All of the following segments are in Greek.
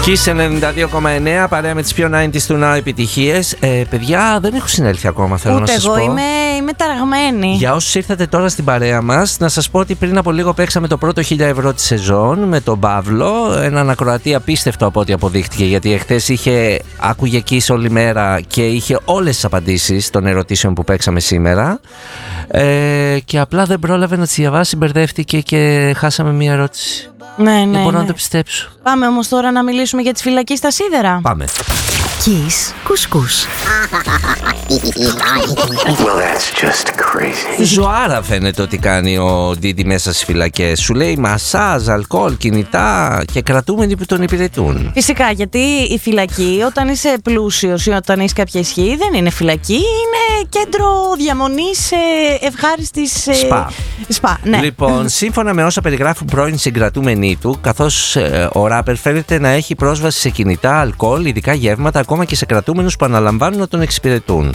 Kiss 92,9 παρέα με τις πιο 90s του Now επιτυχίες. Παιδιά, δεν έχω συνέλθει ακόμα, θέλω να σας πω. Ούτε εγώ είμαι ταραγμένη. Για όσους ήρθατε τώρα στην παρέα μας, να σας πω ότι πριν από λίγο παίξαμε το πρώτο 1.000 ευρώ της σεζόν με τον Παύλο. Έναν ακροατή απίστευτο από ό,τι αποδείχτηκε, γιατί εχθές άκουγε Kiss όλη μέρα και είχε όλες τις απαντήσεις των ερωτήσεων που παίξαμε σήμερα. Και απλά δεν πρόλαβε να τις διαβάσει, μπερδεύτηκε και χάσαμε μία ερώτηση. Ναι. Δεν μπορώ να το πιστέψω. Πάμε όμως τώρα να μιλήσουμε για τη φυλακή στα σίδερα. Πάμε. Kiss κουσκούς. Well, that's just crazy. Ζωάρα φαίνεται ότι κάνει ο Ντίντι μέσα στις φυλακές. Σου λέει μασάζ, αλκοόλ, κινητά και κρατούμενοι που τον υπηρετούν. Φυσικά, γιατί η φυλακή όταν είσαι πλούσιος ή όταν έχεις κάποια ισχύ δεν είναι φυλακή, είναι κέντρο διαμονής ευχάριστης σπα. Ναι. Λοιπόν, σύμφωνα με όσα περιγράφουν πρώην συγκρατούμενοι του, καθώς ο ράπερ φαίνεται να έχει πρόσβαση σε κινητά, αλκοόλ, ειδικά γεύματα, ακόμα και σε κρατούμενους που αναλαμβάνουν να τον εξυπηρετούν.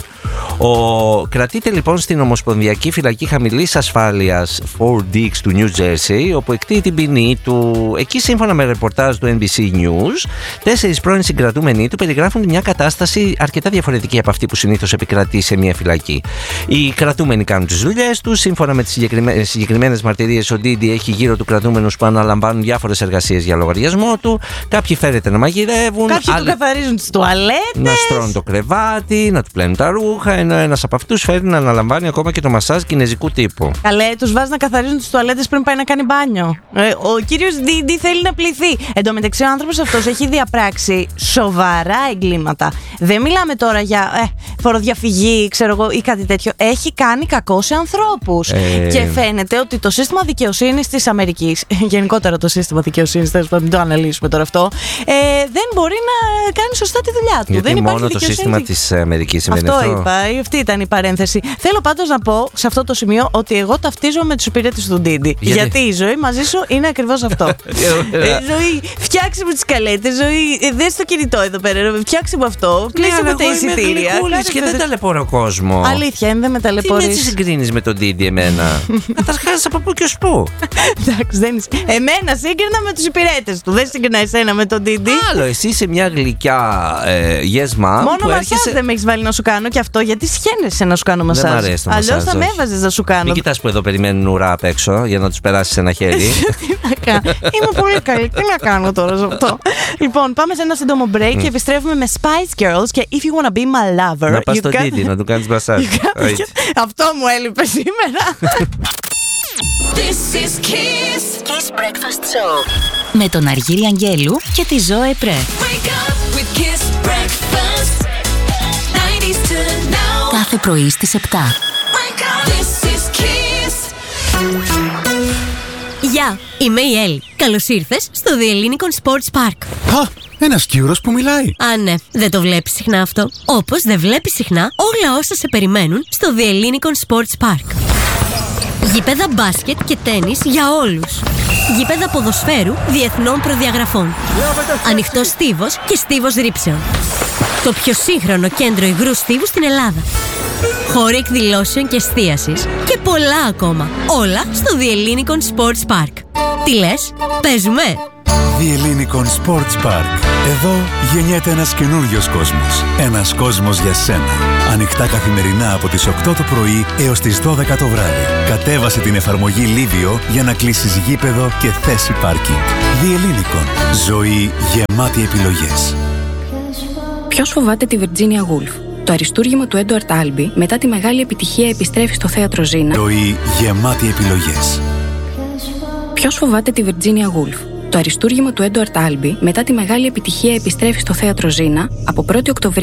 Κρατείται λοιπόν στην Ομοσπονδιακή Φυλακή Χαμηλής Ασφάλειας Fort Dix του New Jersey, όπου εκτείει την ποινή του. Εκεί, σύμφωνα με ρεπορτάζ του NBC News, 4 πρώην συγκρατούμενοι του περιγράφουν μια κατάσταση αρκετά διαφορετική από αυτή που συνήθως επικρατεί σε μια φυλακή. Οι κρατούμενοι κάνουν τις δουλειές τους. Σύμφωνα με τις συγκεκριμένες μαρτυρίες, ο Ντίντι έχει γύρω του κρατούμενους που αναλαμβάνουν διάφορες εργασίες για λογαριασμό του. Κάποιοι φέρεται να μαγειρεύουν. Κάποιοι του καθαρίζουν τις τουαλέτες. Να στρώνουν το κρεβάτι, να του πλένουν τα ρούχα. Ενώ ένας από αυτούς φέρνει να αναλαμβάνει ακόμα και το μασάζ κινεζικού τύπου. Καλέ, τους βάζει να καθαρίζουν τις τουαλέτες πριν πάει να κάνει μπάνιο. Ο κύριος Ντίντι θέλει να πληθεί. Εν τω μεταξύ, ο άνθρωπος αυτός έχει διαπράξει σοβαρά εγκλήματα. Δεν μιλάμε τώρα για φοροδιαφυγή, ξέρω εγώ, ή κάτι τέτοιο. Έχει κάνει κακό σε ανθρώπους. Και φαίνεται ότι το σύστημα δικαιοσύνης της Αμερικής, γενικότερα το σύστημα δικαιοσύνης, τέλος πάντων, μην το αναλύσουμε τώρα αυτό, δεν μπορεί να κάνει σωστά τη δουλειά του. Γιατί δεν μόνο το σύστημα της Αμερικής σημαίνει αυτό. Αυτό είπα, αυτή ήταν η παρένθεση. Θέλω πάντως να πω σε αυτό το σημείο ότι εγώ ταυτίζομαι με τους υπηρέτες του Ντίντι. Γιατί η ζωή μαζί σου είναι ακριβώς αυτό. Ζωή, φτιάξε μου τις καλέτες, ζωή, δες το κινητό εδώ πέρα, φτιάξε μου αυτό, κλείσε μου τα εισιτήρια. Και δεν ταλαιπωρώ κόσμο. Αλήθεια, δεν με ταλαιπωρείς. Τι με έτσι συγκρίνεις με τον Ντίντι εμένα? Καταρχάς από πού και ως πού. Εντάξει, δεν είσαι. Εμένα σύγκρινα με τους υπηρέτες του. Δεν σύγκρινα εσένα με τον Ντίντι. Άλλο, εσύ είσαι μια γλυκιά yes mom. Μόνο που μασάζ δεν με έχεις βάλει να σου κάνω και αυτό γιατί σχένεσαι να σου κάνω μασάζ. Δεν μ' αρέσει το μασάζ. Αλλιώς θα με έβαζες να σου κάνω. Μην κοιτάς που εδώ περιμένουν ουρά απ' έξω για να τους περάσεις ένα χέρι. Τι να κάνω. Είμαι πολύ καλή. Τι να κάνω τώρα σε αυτό. Λοιπόν, πάμε σε ένα σύντομο break και επιστρέφουμε με Spice Girls και If You Wanna Be My Lover. Να πας στον Ντίντι να του κάνεις μασάζ. Αυτό μου έλειπε σήμερα. This is Kiss. Kiss Breakfast Show. Με τον Αργύρη Αγγέλου και τη Ζώε Πρέ. Wake up with Kiss Breakfast. 90s to now. Κάθε πρωί στις 7. Wake up. This is Kiss. Γεια, είμαι η Έλλη. Καλώς ήρθες στο The Ellinikon Sports Park. Α, ένας Κύρος που μιλάει. Α, ναι, δεν το βλέπεις συχνά αυτό. Όπως δεν βλέπεις συχνά όλα όσα σε περιμένουν στο The Ellinikon Sports Park. Γήπεδα μπάσκετ και τένις για όλους. Γήπεδα ποδοσφαίρου διεθνών προδιαγραφών. Ανοιχτός στίβος και στίβος ρήψεων. Το πιο σύγχρονο κέντρο υγρού στίβου στην Ελλάδα. Χώροι εκδηλώσεων και εστίασης και πολλά ακόμα. Όλα στο The Ellinikon Sports Park. Τι λες, παίζουμε? The Ellinikon Sports Park. Εδώ γεννιέται ένας καινούριος κόσμος. Ένας κόσμος για σένα. Ανοιχτά καθημερινά από τις 8 το πρωί έως τις 12 το βράδυ. Κατέβασε την εφαρμογή Livio για να κλείσεις γήπεδο και θέση πάρκινγκ. The Ellinikon. Ζωή γεμάτη επιλογές. Ποιος φοβάται τη Virginia Woolf? Το αριστούργημα του Έντουαρτ Άλμπι μετά τη μεγάλη επιτυχία επιστρέφει στο θέατρο Ζήνα. Ζωή γεμάτη επιλογές. Ποιος φοβάται τη Virginia Woolf? Το αριστούργημα του Έντουαρτ Άλμπι μετά τη μεγάλη επιτυχία επιστρέφει στο θέατρο Ζήνα από 1η Οκτωβρίου.